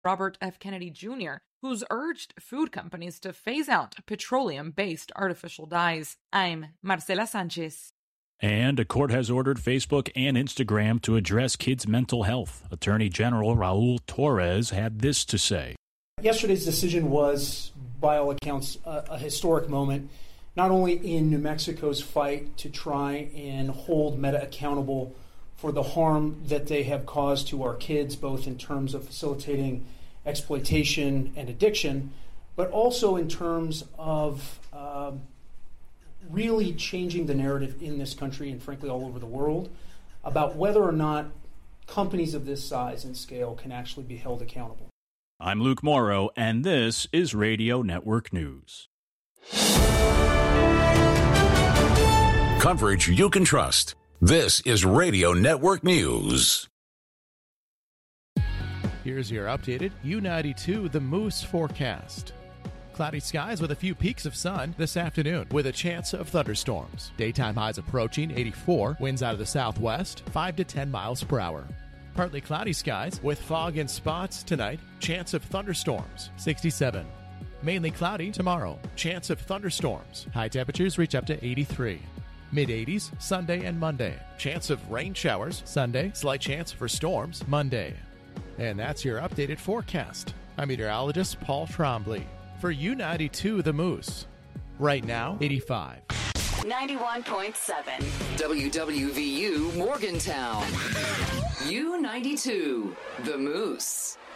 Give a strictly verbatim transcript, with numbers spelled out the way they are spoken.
Robert F. Kennedy Junior, who's urged food companies to phase out petroleum-based artificial dyes. I'm Marcela Sanchez. And a court has ordered Facebook and Instagram to address kids' mental health. Attorney General Raul Torres had this to say. Yesterday's decision was, by all accounts, a, a historic moment, not only in New Mexico's fight to try and hold Meta accountable for the harm that they have caused to our kids, both in terms of facilitating exploitation and addiction, but also in terms of uh, really changing the narrative in this country and frankly all over the world about whether or not companies of this size and scale can actually be held accountable. I'm Luke Morrow, and this is Radio Network News. Coverage you can trust. This is Radio Network News. Here's your updated U ninety-two The Moose forecast. Cloudy skies with a few peaks of sun this afternoon with a chance of thunderstorms. Daytime highs approaching eighty-four, winds out of the southwest, five to ten miles per hour. Partly cloudy skies with fog in spots tonight, chance of thunderstorms, sixty-seven. Mainly cloudy tomorrow, chance of thunderstorms. High temperatures reach up to eighty-three. mid-eighties Sunday and Monday. Chance of rain showers Sunday, slight chance for storms Monday. And that's your updated forecast. I'm meteorologist Paul Trombley for U ninety-two The Moose. Right now, eighty-five. ninety-one point seven W W V U Morgantown. U ninety-two The Moose.